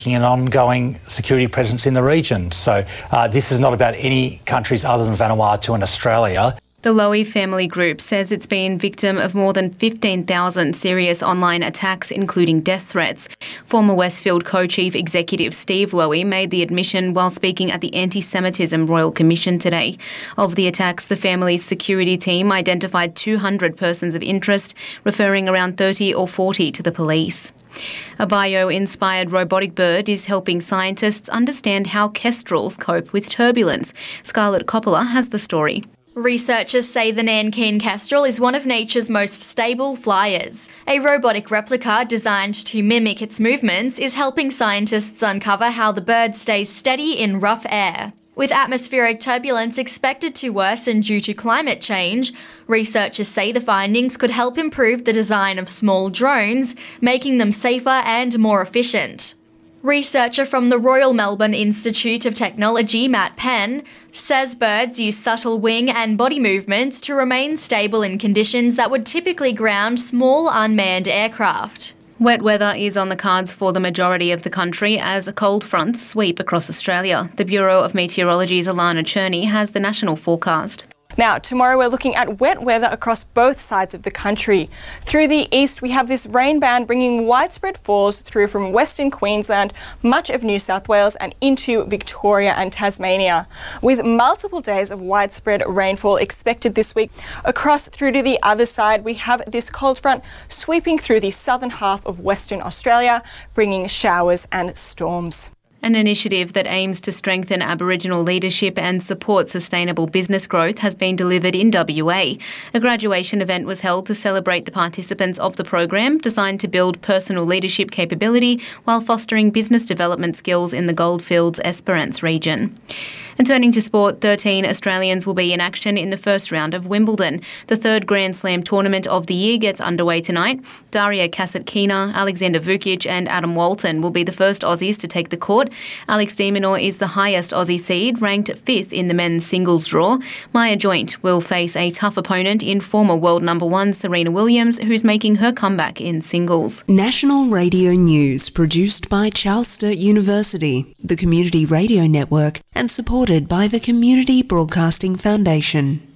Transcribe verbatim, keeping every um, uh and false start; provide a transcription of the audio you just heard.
an ongoing security presence in the region. So uh, this is not about any countries other than Vanuatu and Australia. The Lowy family group says it's been victim of more than fifteen thousand serious online attacks, including death threats. Former Westfield co-chief executive Steve Lowy made the admission while speaking at the Anti-Semitism Royal Commission today. Of the attacks, the family's security team identified two hundred persons of interest, referring around thirty or forty to the police. A bio-inspired robotic bird is helping scientists understand how kestrels cope with turbulence. Scarlett Coppola has the story. Researchers say the Nankeen kestrel is one of nature's most stable flyers. A robotic replica designed to mimic its movements is helping scientists uncover how the bird stays steady in rough air. With atmospheric turbulence expected to worsen due to climate change, researchers say the findings could help improve the design of small drones, making them safer and more efficient. Researcher from the Royal Melbourne Institute of Technology, Matt Penn, says birds use subtle wing and body movements to remain stable in conditions that would typically ground small unmanned aircraft. Wet weather is on the cards for the majority of the country as cold fronts sweep across Australia. The Bureau of Meteorology's Alana Cherney has the national forecast. Now, tomorrow we're looking at wet weather across both sides of the country. Through the east, we have this rain band bringing widespread falls through from Western Queensland, much of New South Wales and into Victoria and Tasmania. With multiple days of widespread rainfall expected this week, across through to the other side, we have this cold front sweeping through the southern half of Western Australia, bringing showers and storms. An initiative that aims to strengthen Aboriginal leadership and support sustainable business growth has been delivered in W A. A graduation event was held to celebrate the participants of the program, designed to build personal leadership capability while fostering business development skills in the Goldfields Esperance region. And turning to sport, thirteen Australians will be in action in the first round of Wimbledon. The third Grand Slam tournament of the year gets underway tonight. Daria Kasatkina, Alexander Vukic and Adam Walton will be the first Aussies to take the court. Alex de Minaur is the highest Aussie seed, ranked fifth in the men's singles draw. Maya Joint will face a tough opponent in former world number one Serena Williams, who's making her comeback in singles. National Radio News, produced by Charles Sturt University, the Community Radio Network, and supported by the Community Broadcasting Foundation.